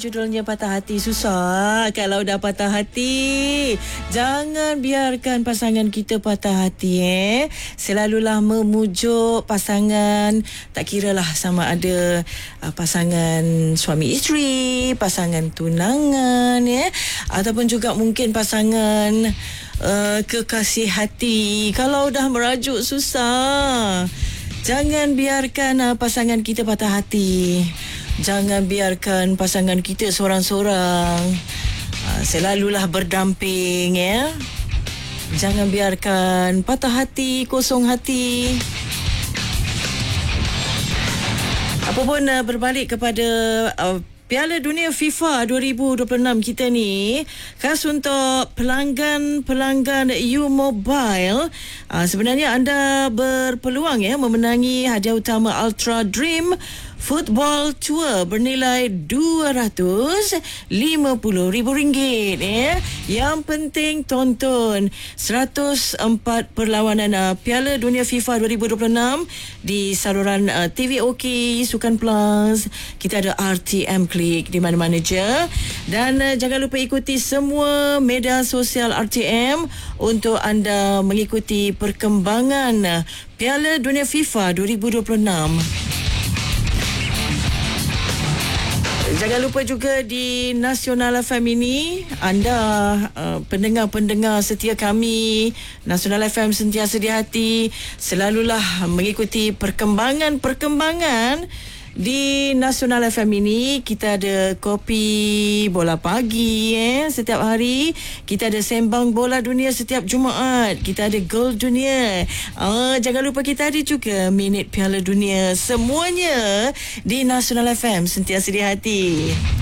judulnya Patah Hati. Susah kalau dah patah hati. Jangan biarkan pasangan kita patah hati. Selalulah memujuk pasangan. Tak kiralah sama ada pasangan suami isteri, pasangan tunangan, ataupun juga mungkin pasangan kekasih hati. Kalau dah merajuk susah. Jangan biarkan pasangan kita patah hati. Jangan biarkan pasangan kita seorang-seorang. Selalulah berdamping, Jangan biarkan patah hati, kosong hati. Apapun berbalik kepada Piala Dunia FIFA 2026 kita ni, khas untuk pelanggan U-Mobile, sebenarnya anda berpeluang memenangi hadiah utama Ultra Dream Football Tour bernilai RM250,000. Yang penting tonton 104 perlawanan Piala Dunia FIFA 2026 di saluran TV OK, Sukan Plus. Kita ada RTM Klik di mana-mana je. Dan jangan lupa ikuti semua media sosial RTM untuk anda mengikuti perkembangan Piala Dunia FIFA 2026. Jangan lupa juga di Nasional FM ini, anda pendengar-pendengar setia kami, Nasional FM sentiasa di hati, selalulah mengikuti perkembangan di Nasional FM ini. Kita ada kopi bola pagi setiap hari. Kita ada sembang bola dunia setiap Jumaat. Kita ada Gol Dunia. Jangan lupa kita ada juga Minit Piala Dunia. Semuanya di Nasional FM sentiasa di hati.